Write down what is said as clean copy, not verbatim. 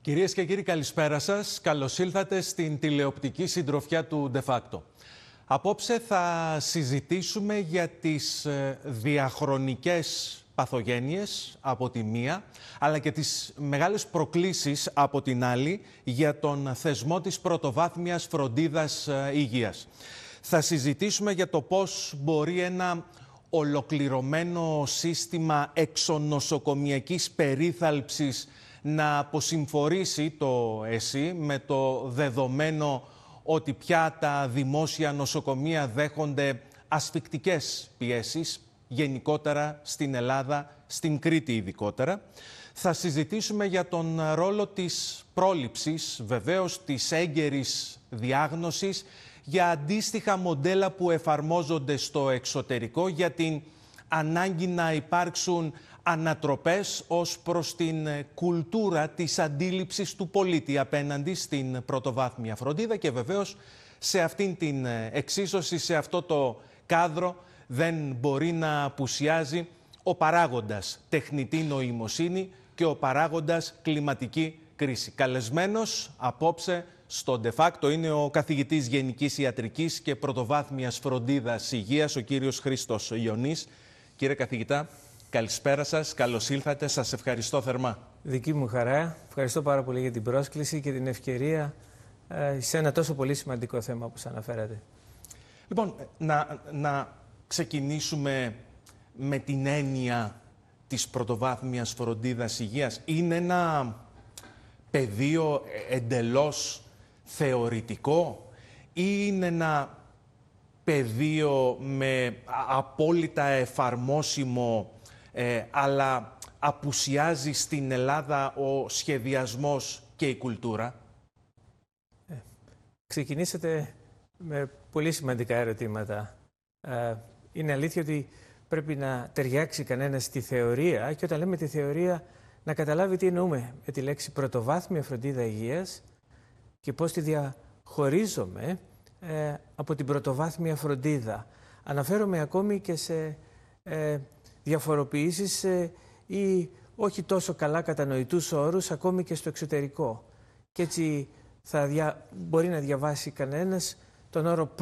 Κυρίες και κύριοι, καλησπέρα σας. Καλώς ήλθατε στην τηλεοπτική συντροφιά του De Facto. Απόψε θα συζητήσουμε για τις διαχρονικές παθογένειες από τη μία, αλλά και τις μεγάλες προκλήσεις από την άλλη για τον θεσμό της πρωτοβάθμιας φροντίδας υγείας. Θα συζητήσουμε για το πώς μπορεί ένα ολοκληρωμένο σύστημα εξονοσοκομιακής περίθαλψης να αποσυμφορήσει το ΕΣΥ με το δεδομένο ότι πια τα δημόσια νοσοκομεία δέχονται ασφικτικές πιέσεις, γενικότερα στην Ελλάδα, στην Κρήτη ειδικότερα. Θα συζητήσουμε για τον ρόλο της πρόληψης, βεβαίως της έγκαιρης διάγνωσης, για αντίστοιχα μοντέλα που εφαρμόζονται στο εξωτερικό, για την ανάγκη να υπάρξουν ανατροπές ως προς την κουλτούρα της αντίληψης του πολίτη απέναντι στην πρωτοβάθμια φροντίδα και βεβαίως σε αυτήν την εξίσωση, σε αυτό το κάδρο δεν μπορεί να απουσιάζει ο παράγοντας τεχνητή νοημοσύνη και ο παράγοντας κλιματική κρίση. Καλεσμένος απόψε στο De Facto είναι ο καθηγητής Γενικής Ιατρικής και Πρωτοβάθμιας Φροντίδας Υγείας, ο κύριος Χρήστος Ιωνής. Κύριε καθηγητά, καλησπέρα σας, καλώς ήλθατε, σας ευχαριστώ θερμά. Δική μου χαρά, ευχαριστώ πάρα πολύ για την πρόσκληση και την ευκαιρία σε ένα τόσο πολύ σημαντικό θέμα που σας αναφέρατε. Λοιπόν, να ξεκινήσουμε με την έννοια της πρωτοβάθμιας φροντίδας υγείας. Είναι ένα πεδίο εντελώς θεωρητικό ή είναι ένα πεδίο με απόλυτα εφαρμόσιμο αλλά απουσιάζει στην Ελλάδα ο σχεδιασμός και η κουλτούρα? Ξεκινήσατε με πολύ σημαντικά ερωτήματα. Είναι αλήθεια ότι πρέπει να ταιριάξει κανένας στη θεωρία και όταν λέμε τη θεωρία να καταλάβει τι εννοούμε με τη λέξη πρωτοβάθμια φροντίδα υγείας και πώς τη διαχωρίζουμε από την πρωτοβάθμια φροντίδα. Αναφέρομαι ακόμη και σε διαφοροποιήσεις ή όχι τόσο καλά κατανοητούς όρους ακόμη και στο εξωτερικό. Και έτσι μπορεί να διαβάσει κανένας τον όρο